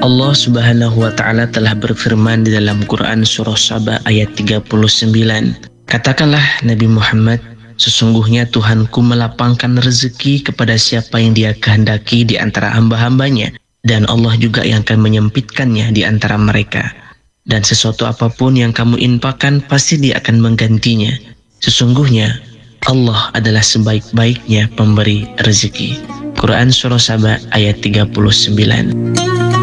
Allah Subhanahu wa Ta'ala telah berfirman di dalam Quran Surah Saba ayat 39. Katakanlah Nabi Muhammad, sesungguhnya Tuhanku melapangkan rezeki kepada siapa yang Dia kehendaki di antara hamba-hambanya, dan Allah juga yang akan menyempitkannya di antara mereka. Dan sesuatu apapun yang kamu infakkan, pasti Dia akan menggantinya. Sesungguhnya Allah adalah sebaik-baiknya pemberi rezeki. Quran Surah Saba ayat 39.